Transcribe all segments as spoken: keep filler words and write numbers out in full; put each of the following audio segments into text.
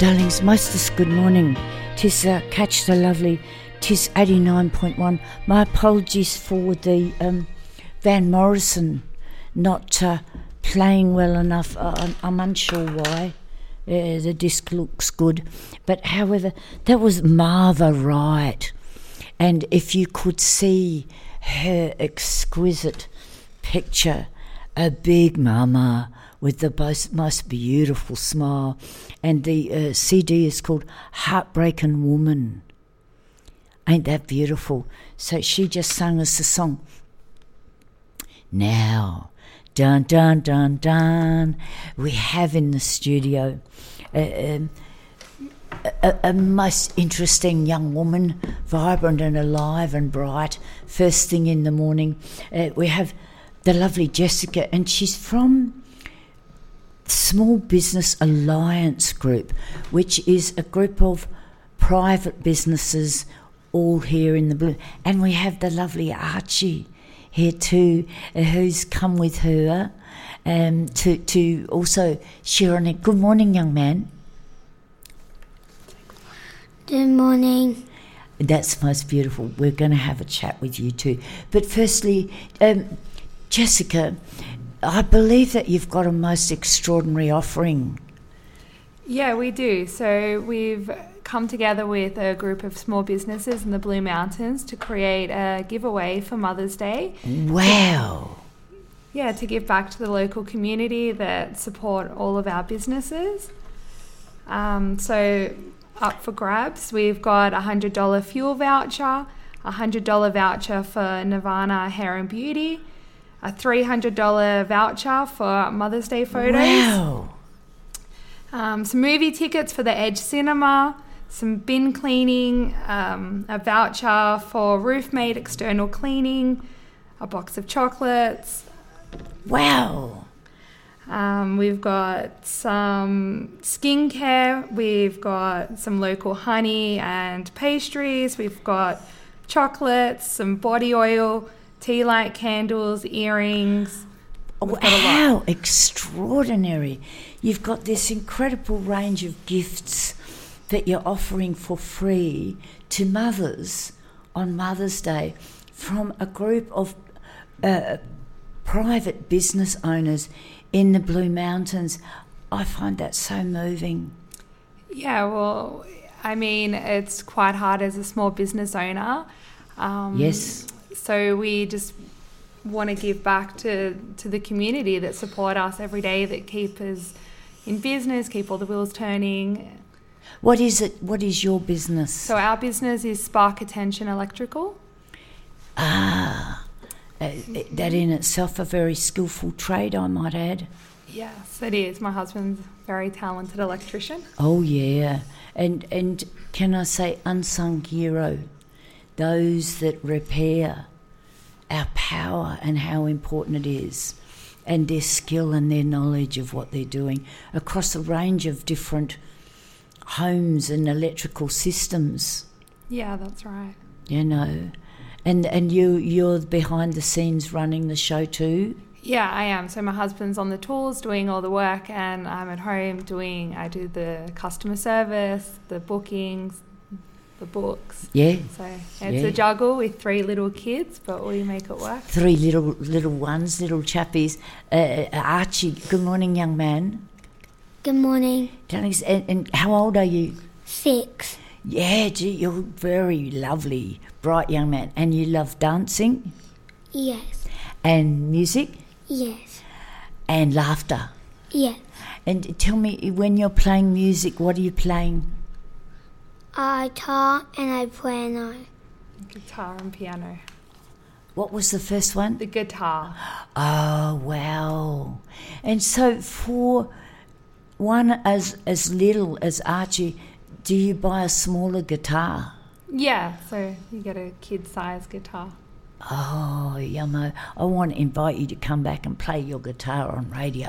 Darlings, mostest good morning. Tis uh, Catch the Lovely. Tis eighty-nine point one. My apologies for the um, Van Morrison not uh, playing well enough. Uh, I'm, I'm unsure why. Uh, the disc looks good. But however, that was Martha Wright. And if you could see her exquisite picture, a big mama with the most, most beautiful smile. And the uh, C D is called Heartbreaking Woman. Ain't that beautiful? So she just sung us a song. Now, dun, dun, dun, dun, we have in the studio uh, um, a, a most interesting young woman, vibrant and alive and bright, first thing in the morning. Uh, we have the lovely Jessica, and she's from Small Business Alliance Group, which is a group of private businesses all here in the blue. And we have the lovely Archie here too, uh, who's come with her um, to, to also share on it. Good morning, young man. Good morning. That's most beautiful. We're going to have a chat with you too. But firstly, um, Jessica, I believe that you've got a most extraordinary offering. Yeah, we do. So we've come together with a group of small businesses in the Blue Mountains to create a giveaway for Mother's Day. Wow. To, yeah, to give back to the local community that support all of our businesses. Um, so up for grabs, we've got a one hundred dollars fuel voucher, a one hundred dollars voucher for Nirvana Hair and Beauty, a three hundred dollars voucher for Mother's Day photos. Wow. Um, some movie tickets for the Edge Cinema, some bin cleaning, um, a voucher for Roofmate external cleaning, a box of chocolates. Wow. Um, we've got some skincare. We've got some local honey and pastries. We've got chocolates, some body oil, tea light candles, earrings. We've got a lot. Wow, extraordinary. You've got this incredible range of gifts that you're offering for free to mothers on Mother's Day from a group of uh, private business owners in the Blue Mountains. I find that so moving. Yeah, well, I mean, it's quite hard as a small business owner. Um, yes. So we just want to give back to, to the community that support us every day, that keep us in business, keep all the wheels turning. What is it? What is your business? So our business is Spark Attention Electrical. Ah, uh, that in itself a very skillful trade, I might add. Yes, it is. My husband's a very talented electrician. Oh, yeah. And, and can I say unsung hero? Those that repair our power and how important it is, and their skill and their knowledge of what they're doing across a range of different homes and electrical systems. Yeah, that's right. You know, and and you you're behind the scenes running the show too. Yeah, I am. So my husband's on the tools doing all the work, and I'm at home doing. I do the customer service, the bookings, the books. Yeah. So it's yeah. a juggle with three little kids, but we make it work. Three little little ones, little chappies. Uh, Archie, good morning, young man. Good morning. And, and how old are you? Six. Yeah, gee, you're very lovely, bright young man. And you love dancing? Yes. And music? Yes. And laughter? Yes. And tell me, when you're playing music, what are you playing? I guitar and I piano. Guitar and piano. What was the first one? The guitar. Oh, wow. And so for one as as little as Archie, do you buy a smaller guitar? Yeah, so you get a kid-sized guitar. Oh, yummo. I want to invite you to come back and play your guitar on radio.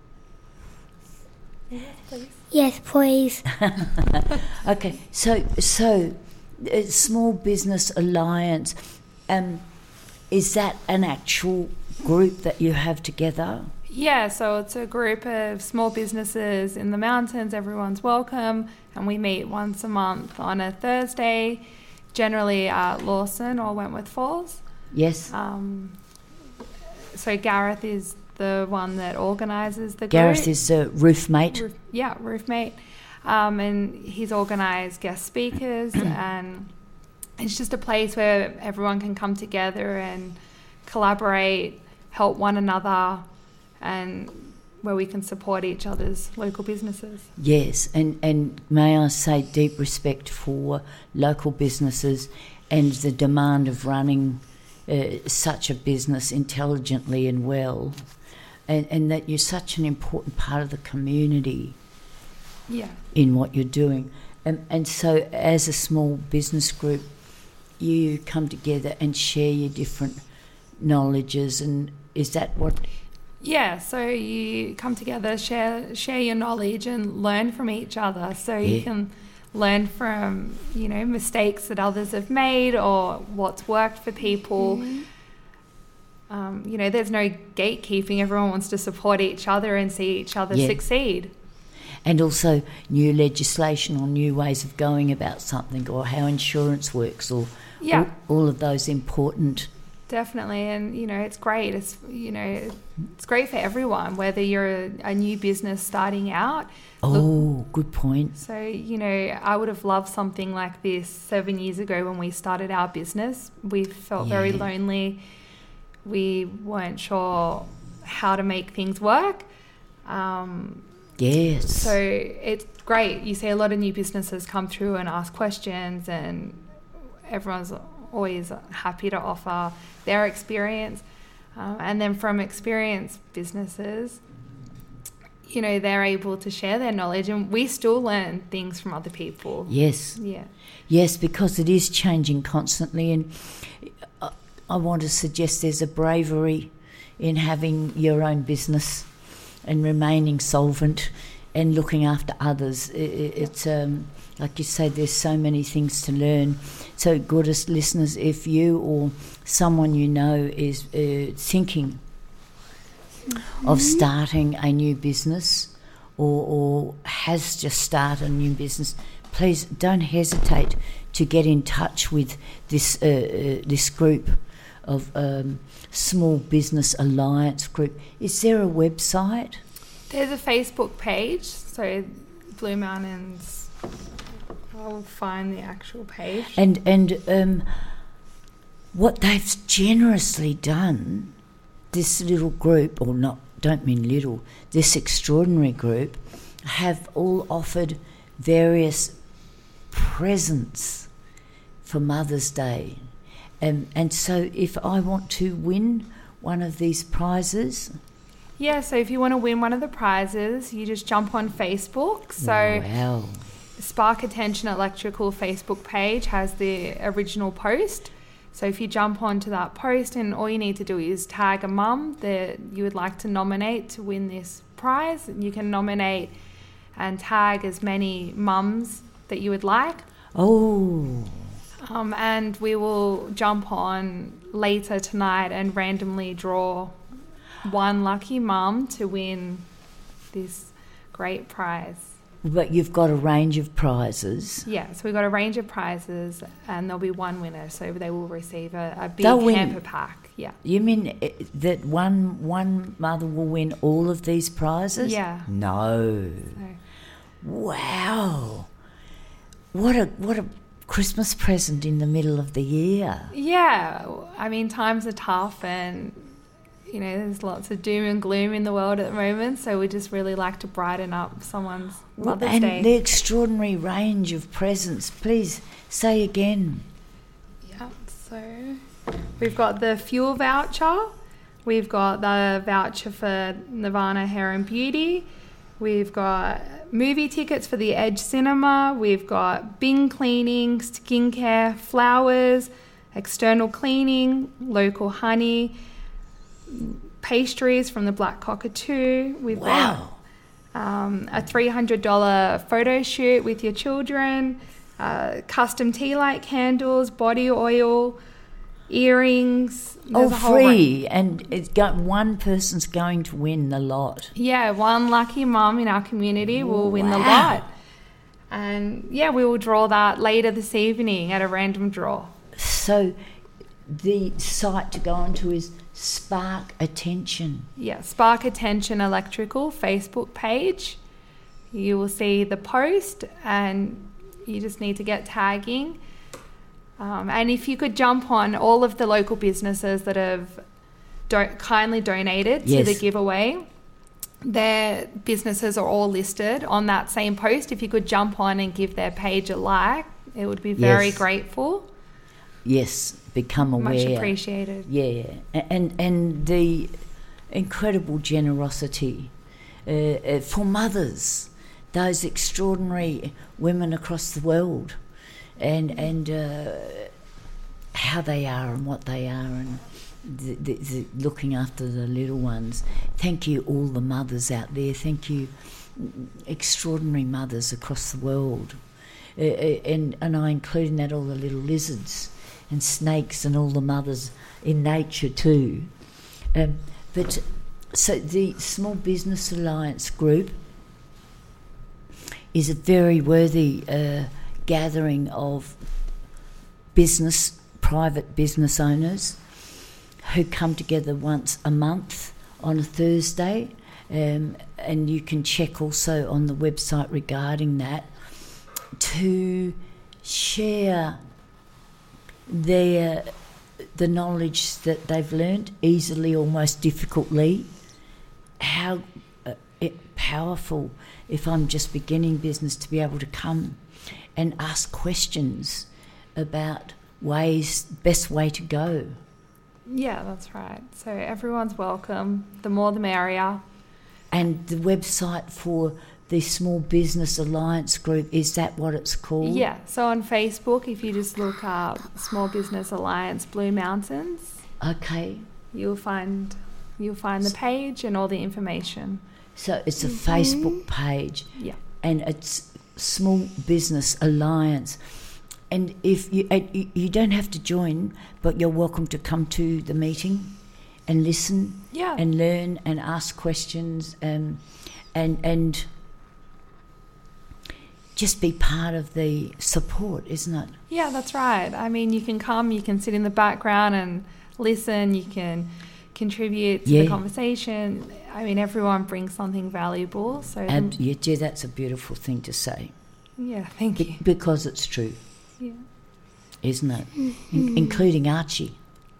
Yes, please. Yes, please. Okay, so so uh, Small Business Alliance, um, is that an actual group that you have together? Yeah, so it's a group of small businesses in the mountains. Everyone's welcome, and we meet once a month on a Thursday, generally at Lawson or Wentworth Falls. Yes. Um, so Gareth is the one that organises the group. Gareth is a roof-mate. Roof, yeah, roof-mate. Um, and he's organised guest speakers, and it's just a place where everyone can come together and collaborate, help one another, and where we can support each other's local businesses. Yes, and, and may I say deep respect for local businesses and the demand of running uh, such a business intelligently and well, and, and that you're such an important part of the community yeah. in what you're doing. And, and so as a small business group, you come together and share your different knowledges, and is that what... Yeah, so you come together, share share your knowledge and learn from each other. So Yeah. you can learn from, you know, mistakes that others have made or what's worked for people. Mm-hmm. Um, you know, there's no gatekeeping. Everyone wants to support each other and see each other Yeah. succeed. And also new legislation or new ways of going about something, or how insurance works, or Yeah. all, all of those important... Definitely, and you know it's great. It's you know it's great for everyone, whether you're a, a new business starting out. Oh, Look, good point. so you know, I would have loved something like this seven years ago when we started our business. We felt very Yeah. lonely. We weren't sure how to make things work. Um, Yes. so it's great. You see a lot of new businesses come through and ask questions, and everyone's always happy to offer their experience. Um, and then from experienced businesses, you know, they're able to share their knowledge, and we still learn things from other people. Yes. Yeah. Yes, because it is changing constantly, and I, I want to suggest there's a bravery in having your own business and remaining solvent and looking after others. It, it, it's um, like you say, there's so many things to learn. So, good as listeners, if you or someone you know is uh, thinking mm-hmm. of starting a new business, or, or has just started a new business, please don't hesitate to get in touch with this uh, uh, this group of um, Small Business Alliance group. Is there a website? There's a Facebook page, so Blue Mountains. I'll find the actual page. And and um, what they've generously done, this little group, or not, don't mean little, this extraordinary group, have all offered various presents for Mother's Day. Um, and so if I want to win one of these prizes... Yeah, so if you want to win one of the prizes, you just jump on Facebook. So wow. Spark Attention Electrical Facebook page has the original post. So if you jump onto that post, and all you need to do is tag a mum that you would like to nominate to win this prize. You can nominate and tag as many mums that you would like. Oh. Um, and we will jump on later tonight and randomly draw one lucky mum to win this great prize. But you've got a range of prizes. Yeah, so we've got a range of prizes, and there'll be one winner, so they will receive a, a big They'll camper win. pack. Yeah. You mean uh, that one one mother will win all of these prizes? Yeah. No. So, wow. What a what a Christmas present in the middle of the year. yeah, I mean, times are tough, and you know, there's lots of doom and gloom in the world at the moment, so we just really like to brighten up someone's Mother's and Day. And the extraordinary range of presents. Please say again. Yeah, so we've got the fuel voucher, we've got the voucher for Nirvana Hair and Beauty, we've got movie tickets for the Edge Cinema, we've got Bing cleaning, skincare, flowers, external cleaning, local honey, pastries from the Black Cockatoo. We've wow. got um, a three hundred dollars photo shoot with your children, uh, custom tea light candles, body oil, earrings. Oh, There's a whole free, and it's got one person's going to win the lot. Yeah, one lucky mum in our community will win the Wow. lot. And yeah, we will draw that later this evening at a random draw. So the site to go onto is Spark Attention. Yeah, Spark Attention Electrical Facebook page. You will see the post and you just need to get tagging. Um, and if you could jump on all of the local businesses that have do- kindly donated Yes. to the giveaway, their businesses are all listed on that same post. If you could jump on and give their page a like, it would be very Yes. grateful. Yes, become aware. Much appreciated. Yeah, and and the incredible generosity uh, uh, for mothers, those extraordinary women across the world, and and uh, how they are and what they are, and the, the, the looking after the little ones. Thank you, all the mothers out there. Thank you, extraordinary mothers across the world, uh, uh, and and I include in that all the little lizards and snakes and all the mothers in nature too. Um, but so the Small Business Alliance group is a very worthy uh, gathering of business, private business owners who come together once a month on a Thursday, um, and you can check also on the website regarding that, to share their the knowledge that they've learnt easily, almost difficultly. How uh, it, powerful if I'm just beginning business to be able to come and ask questions about ways, best way to go. Yeah, that's right. So everyone's welcome. The more the merrier. And the website for the Small Business Alliance group, is that what it's called? Yeah, so on Facebook, if you just look up Small Business Alliance Blue Mountains, Okay. you'll find you'll find the page and all the information. So it's a Mm-hmm. Facebook page. Yeah. And it's Small Business Alliance. And if you, and you you don't have to join, but you're welcome to come to the meeting and listen Yeah. and learn and ask questions and and and just be part of the support, isn't it? Yeah, that's right. I mean, you can come, you can sit in the background and listen, you can contribute to Yeah. the conversation. I mean, everyone brings something valuable. So, And the- yeah, gee, that's a beautiful thing to say, yeah, thank Be- you. because it's true, Yeah. isn't it? In- including Archie.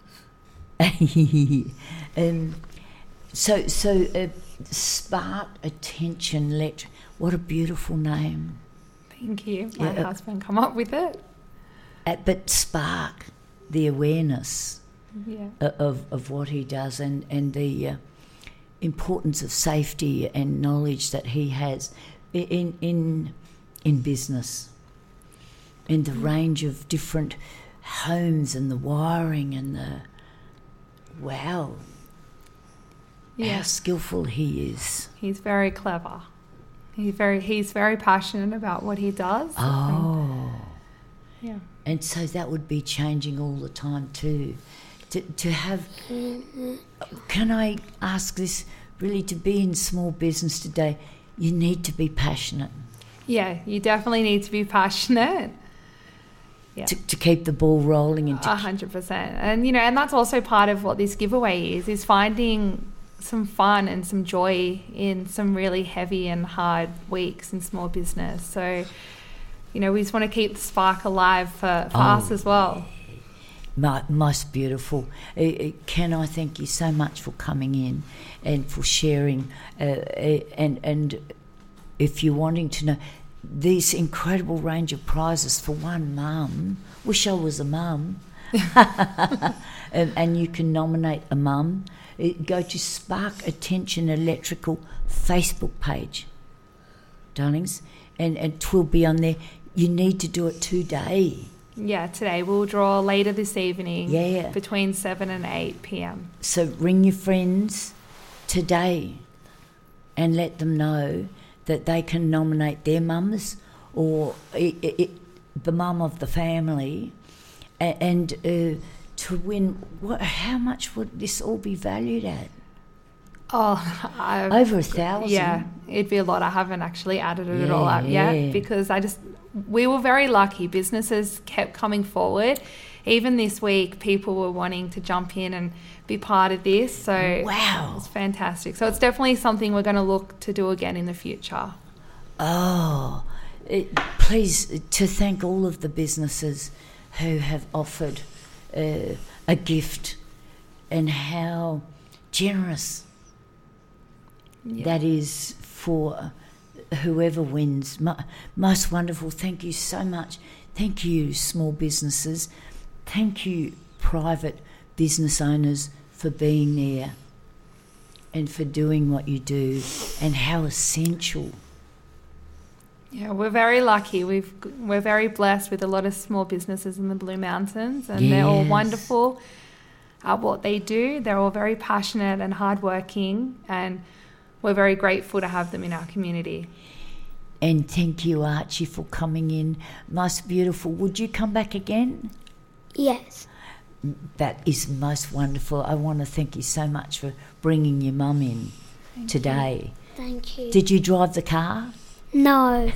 um, so, so uh, Spark Attention Let. What a beautiful name. Thank you. My Yeah. husband come up with it. Uh, but spark the awareness Yeah. uh, of, of what he does, and, and the uh, importance of safety and knowledge that he has i- in in in business, in the range of different homes and the wiring and the wow, how Yes. skillful he is. He's very clever. He's very he's very passionate about what he does. Oh. Yeah. And so that would be changing all the time too. To to have, can I ask this, really, to be in small business today, you need to be passionate Yeah, you definitely need to be passionate. Yeah. to, to keep the ball rolling and to A hundred percent. And you know, and that's also part of what this giveaway is, is finding some fun and some joy in some really heavy and hard weeks in small business. So, you know, we just want to keep the spark alive for, for Oh, us as well. My, most beautiful. Uh, uh, Ken, I thank you so much for coming in and for sharing. Uh, uh, and and if you're wanting to know this incredible range of prizes for one mum, wish I was a mum, and, and you can nominate a mum. Uh, go to Spark Attention Electrical Facebook page, darlings, and, and it will be on there. You need to do it today. Yeah, today we'll draw later this evening. Yeah. Between seven and eight p.m. So ring your friends today and let them know that they can nominate their mums or it, it, the mum of the family, and, and uh, to win, what, how much would this all be valued at? Oh, I've, over a thousand. Yeah, it'd be a lot. I haven't actually added it yeah, all up yeah. yet because I just, we were very lucky. Businesses kept coming forward. Even this week, people were wanting to jump in and be part of this. So wow, it's fantastic. So it's definitely something we're going to look to do again in the future. Oh, it, please, to thank all of the businesses who have offered uh, a gift and how generous yeah. that is for whoever wins. Most wonderful. Thank you so much. Thank you, small businesses. Thank you, private business owners, for being there and for doing what you do, and how essential. Yeah, we're very lucky. We've we're very blessed with a lot of small businesses in the Blue Mountains, and yes. they're all wonderful at what they do. They're all very passionate and hardworking, and we're very grateful to have them in our community. And thank you, Archie, for coming in. Most beautiful. Would you come back again? Yes. That is most wonderful. I want to thank you so much for bringing your mum in thank today. You. Thank you. Did you drive the car? No.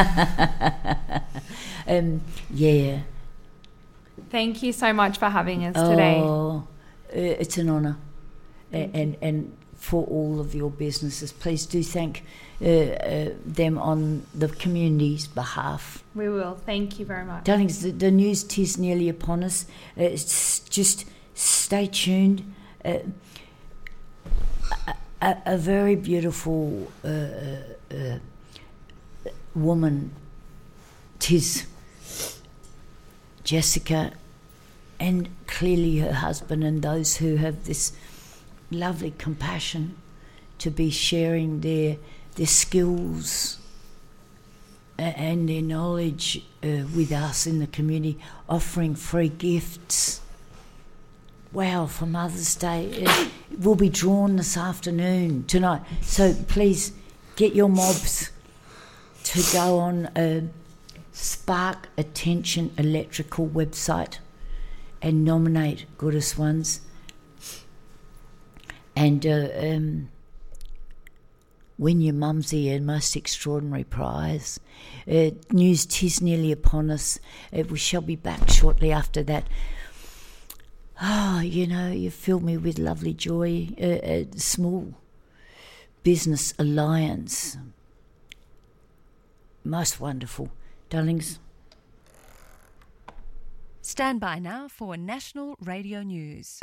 um, yeah. Thank you so much for having us today. Oh, it's an honour. And, and and for all of your businesses, please do thank uh, uh, them on the community's behalf. We will. Thank you very much. Darlings, the, the news tis nearly upon us. Uh, it's just stay tuned. Uh, a, a, a very beautiful uh, uh, woman, tis Jessica, and clearly her husband, and those who have this lovely compassion to be sharing their their skills and their knowledge uh, with us in the community, offering free gifts. Wow, for Mother's Day. It will be drawn this afternoon, tonight. So please get your mobs to go on a Spark Attention Electrical website and nominate Goddess Ones. And uh, um, win your mumsy a most extraordinary prize. Uh, news tis nearly upon us. Uh, we shall be back shortly after that. Ah, oh, you know, you fill me with lovely joy. Uh, a small business alliance. Most wonderful. Darlings. Stand by now for National Radio News.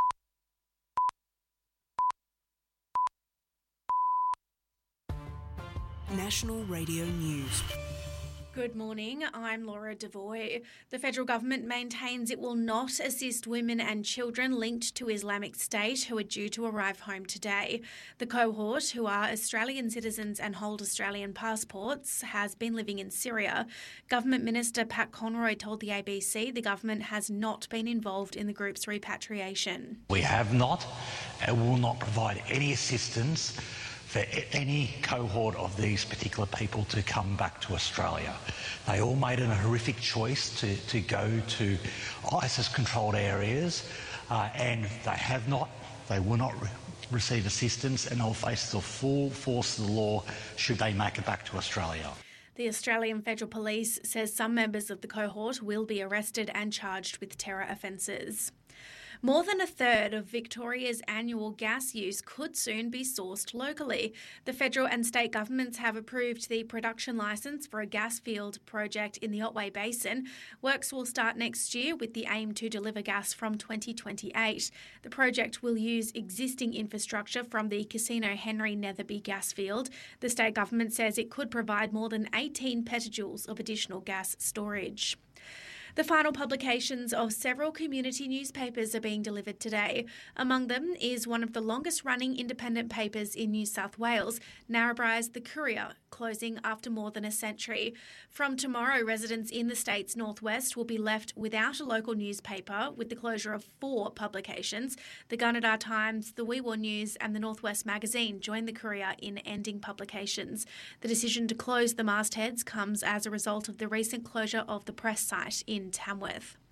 National Radio News. Good morning, I'm Laura Devoy. The federal government maintains it will not assist women and children linked to Islamic State who are due to arrive home today. The cohort, who are Australian citizens and hold Australian passports, has been living in Syria. Government Minister Pat Conroy told the A B C the government has not been involved in the group's repatriation. We have not and will not provide any assistance for any cohort of these particular people to come back to Australia. They all made a horrific choice to, to go to ISIS-controlled areas, uh, and they have not, they will not re- receive assistance, and they'll face the full force of the law should they make it back to Australia. The Australian Federal Police says some members of the cohort will be arrested and charged with terror offences. More than a third of Victoria's annual gas use could soon be sourced locally. The federal and state governments have approved the production licence for a gas field project in the Otway Basin. Works will start next year with the aim to deliver gas from twenty twenty-eight. The project will use existing infrastructure from the Casino Henry Netherby gas field. The state government says it could provide more than eighteen petajoules of additional gas storage. The final publications of several community newspapers are being delivered today. Among them is one of the longest-running independent papers in New South Wales, Narrabri's The Courier, closing after more than a century. From tomorrow, residents in the state's northwest will be left without a local newspaper with the closure of four publications. The Gunnedah Times, the Wee Waa News and the Northwest Magazine join The Courier in ending publications. The decision to close the mastheads comes as a result of the recent closure of the press site in Tamworth.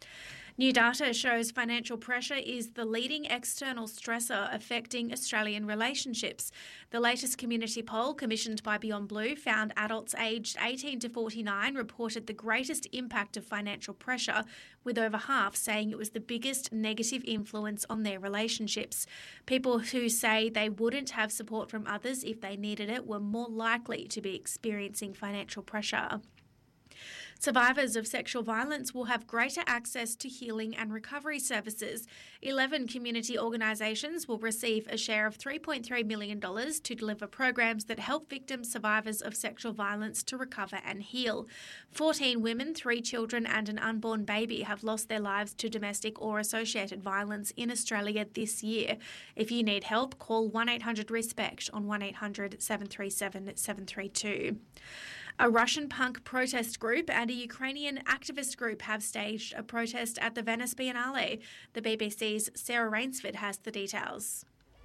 New data shows financial pressure is the leading external stressor affecting Australian relationships. The latest community poll commissioned by Beyond Blue found adults aged eighteen to forty-nine reported the greatest impact of financial pressure, with over half saying it was the biggest negative influence on their relationships. People who say they wouldn't have support from others if they needed it were more likely to be experiencing financial pressure. Survivors of sexual violence will have greater access to healing and recovery services. eleven community organisations will receive a share of three point three million dollars to deliver programs that help victims survivors of sexual violence to recover and heal. fourteen women, three children and an unborn baby have lost their lives to domestic or associated violence in Australia this year. If you need help, call one eight hundred RESPECT on one eight hundred seven three seven seven three two. A Russian punk protest group and a Ukrainian activist group have staged a protest at the Venice Biennale. The B B C's Sarah Rainsford has the details.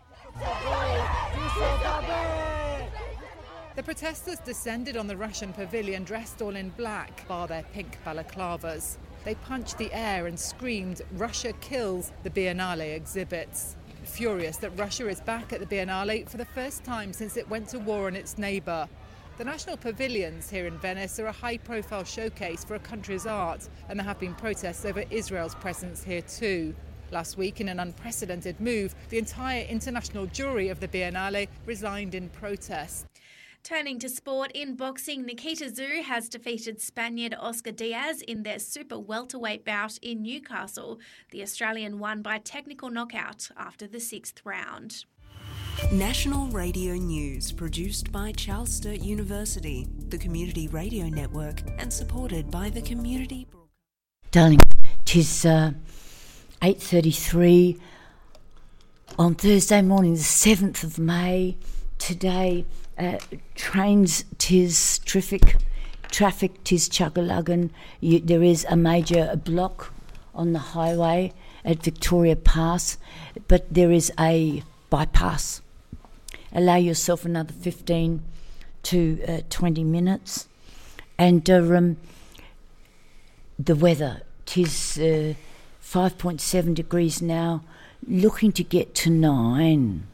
The protesters descended on the Russian pavilion dressed all in black, bar their pink balaclavas. They punched the air and screamed, "Russia kills," the Biennale exhibits. Furious that Russia is back at the Biennale for the first time since it went to war on its neighbour. The national pavilions here in Venice are a high-profile showcase for a country's art, and there have been protests over Israel's presence here too. Last week, in an unprecedented move, the entire international jury of the Biennale resigned in protest. Turning to sport, in boxing, Nikita Tszyu has defeated Spaniard Oscar Diaz in their super welterweight bout in Newcastle. The Australian won by technical knockout after the sixth round. National Radio News, produced by Charles Sturt University, the Community Radio Network, and supported by the Community. Darling, 'tis uh, eight thirty-three on Thursday morning, the seventh of May. Today, uh, trains, 'tis traffic, traffic, 'tis chugga-luggan. You, there is a major block on the highway at Victoria Pass, but there is a bypass. Allow yourself another fifteen to uh, twenty minutes. And uh, um, the weather, 'tis uh, five point seven degrees now, looking to get to nine.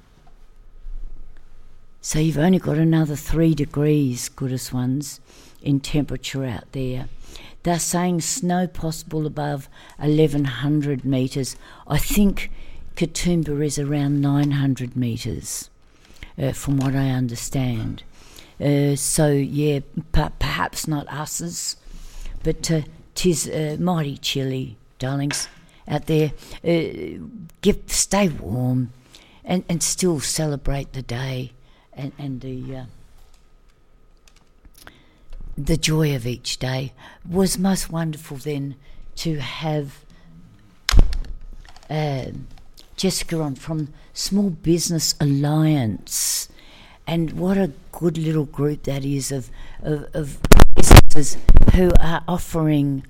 So you've only got another three degrees, goodest ones, in temperature out there. They're saying snow possible above eleven hundred metres. I think Katoomba is around nine hundred metres, uh, from what I understand. Uh, so, yeah, per- perhaps not us's, but uh, 'tis uh, mighty chilly, darlings, out there. Uh, give, stay warm and, and still celebrate the day and, and the... Uh, the joy of each day. Was most wonderful then to have uh, Jessica on from Small Business Alliance, and what a good little group that is of, of, of businesses who are offering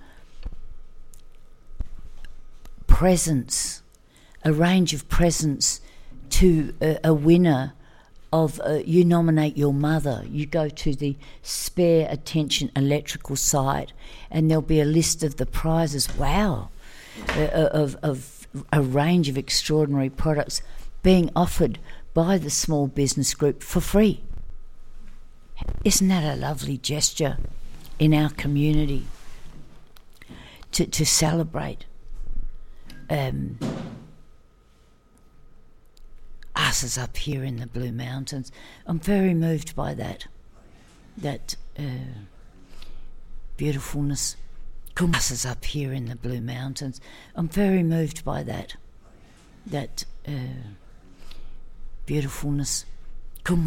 presents, a range of presents to a, a winner of uh, you nominate your mother. You go to the Spare Attention Electrical site and there'll be a list of the prizes. Wow, uh, of, of a range of extraordinary products being offered by the small business group for free. Isn't that a lovely gesture in our community to, to celebrate um, us as up here in the Blue Mountains? I'm very moved by that, that uh, beautifulness. Us as up here in the Blue Mountains. I'm very moved by that, that uh, beautifulness.